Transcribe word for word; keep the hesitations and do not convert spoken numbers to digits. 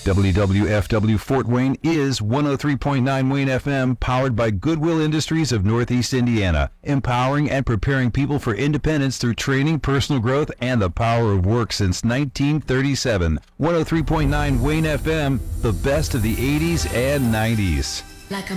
W W F W Fort Wayne is one oh three point nine Wayne F M, powered by Goodwill Industries of Northeast Indiana, empowering and preparing people for independence through training, personal growth, and the power of work since nineteen thirty-seven. one oh three point nine Wayne F M, the best of the eighties and nineties. Like a